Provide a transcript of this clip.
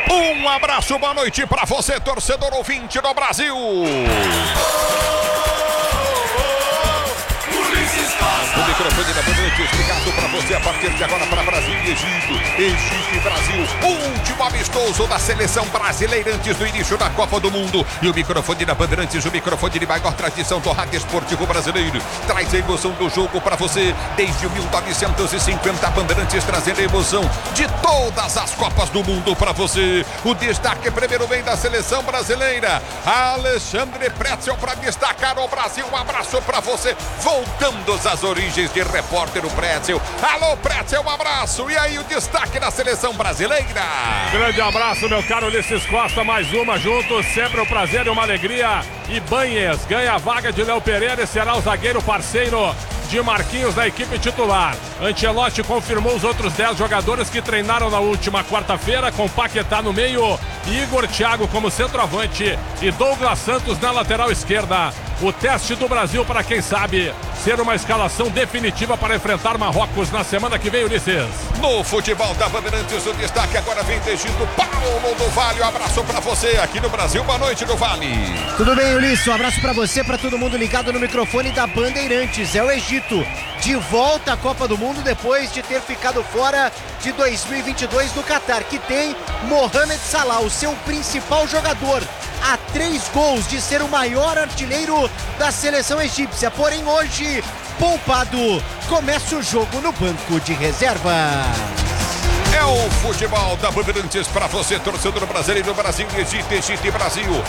Um abraço, boa noite para você, torcedor ouvinte do Brasil. O microfone da Bandeirantes ligado para você a partir de agora para Brasil e Egito. Egito e Brasil, o último amistoso da seleção brasileira antes do início da Copa do Mundo. E o microfone da Bandeirantes, o microfone de maior tradição do rádio esportivo brasileiro, traz a emoção do jogo para você. Desde 1950, a Bandeirantes trazendo a emoção de todas as Copas do Mundo para você. O destaque primeiro vem da seleção brasileira. Alexandre Pretzel para destacar o Brasil. Um abraço para você. Voltando às origens de repórter o Pretzel. Alô, Pretzel, um abraço. E aí o destaque da seleção brasileira. Grande abraço, meu caro Ulisses Costa. Mais uma juntos, sempre um prazer e uma alegria. E Banhes ganha a vaga de Léo Pereira e será o zagueiro parceiro de Marquinhos na equipe titular. Ancelotti confirmou os outros 10 jogadores que treinaram na última quarta-feira, com Paquetá no meio, Igor Thiago como centroavante e Douglas Santos na lateral esquerda. O teste do Brasil para, quem sabe, ser uma escalação definitiva para enfrentar Marrocos na semana que vem, Ulisses. No futebol da Bandeirantes, o destaque agora vem do Egito, Paulo do Vale. Um abraço para você aqui no Brasil. Boa noite, do Vale. Tudo bem, Ulisses? Um abraço para você, para todo mundo ligado no microfone da Bandeirantes. É o Egito de volta à Copa do Mundo depois de ter ficado fora de 2022 no Catar, que tem Mohamed Salah, o seu principal jogador, a 3 gols de ser o maior artilheiro da seleção egípcia. Porém, hoje, poupado, começa o jogo no banco de reserva. É o futebol da Bandeirantes para você, torcedor brasileiro. Brasil e Egito, Egito e Brasil.